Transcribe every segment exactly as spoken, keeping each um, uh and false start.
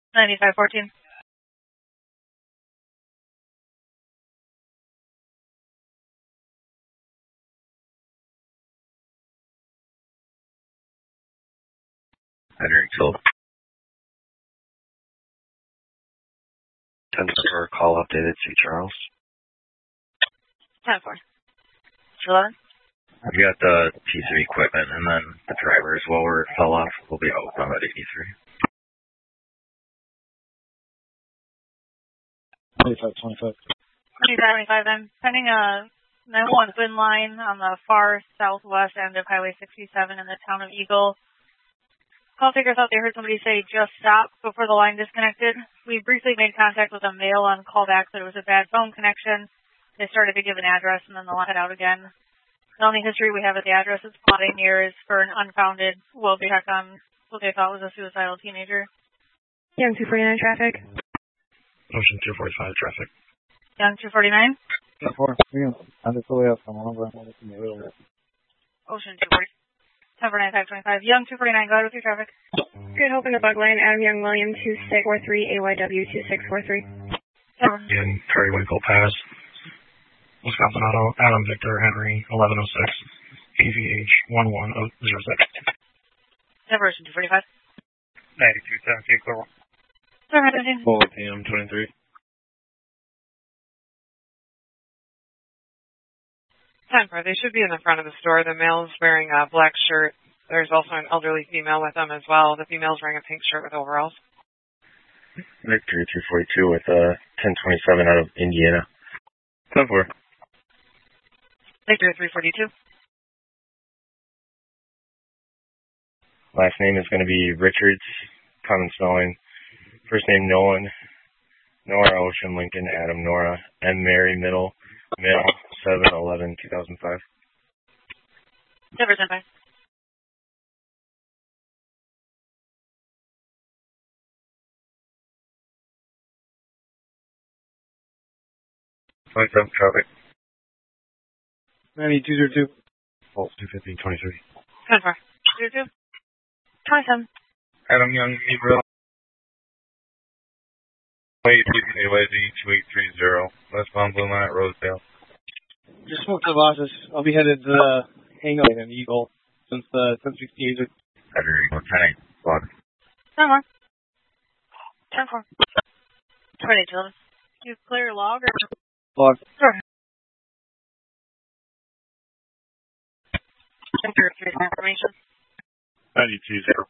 ninety-five fourteen. Henry Kill. ten four, call updated, C. Charles. ten four. eleven. I've got the T three equipment, and then the driver as well, where it fell off, will be out on that eighty-three. twenty-five twenty-five. twenty-five twenty-five, I'm sending a nine one one wind line on the far southwest end of Highway sixty-seven in the town of Eagle. Call taker thought they heard somebody say, just stop, before the line disconnected. We briefly made contact with a male on callback that it was a bad phone connection. They started to give an address, and then the line cut out again. The only history we have at the address it's plotting near is for an unfounded will-be heck on what they thought was a suicidal teenager. Young two forty-nine traffic. Ocean two forty-five traffic. Young two forty-nine. ten four. Antes voy a Ocean two forty. ten four nine five twenty-five. Young two forty-nine, go ahead with your traffic. Good Hope in the bug line. Adam Young William two six four three A Y W two six four three. In Periwinkle Pass. Wisconsin Auto, Adam Victor Henry eleven oh six. A V H one one oh zero six. Ocean two forty-five. ninety-two seventeen, clear one. four P M twenty-three. ten four, they should be in the front of the store. The male is wearing a black shirt. There's also an elderly female with them as well. The female's wearing a pink shirt with overalls. Victory two forty-two with uh, ten twenty-seven out of Indiana. ten four. Victory three forty-two. Last name is going to be Richards, common spelling. First name Nolan, Nora Ocean Lincoln Adam Nora, M Mary Middle, male, seven eleven two thousand five. Never ten five. twenty-seven traffic. ninety-two zero two. Pulse two fifty twenty-three. ten four. zero two. twenty-seven. Adam Young, April. A Y Z two eight three zero. Westbound Blue Line at Rosedale. Just spoke to the bosses. I'll be headed to the hangout in Eagle since the ten sixty-eight. February ten eight. Block. ten four. ten four. twenty-two eleven. You clear log or? Log. Sure. Thank you for your information. ninety-two zero.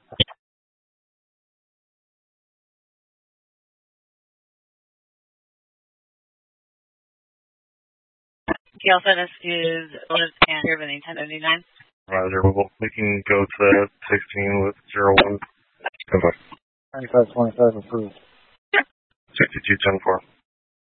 T L S is and everything ten ninety-nine. Roger, we can go to the sixteen with zero one. ninety-five twenty-five approved. sixty-two ten four.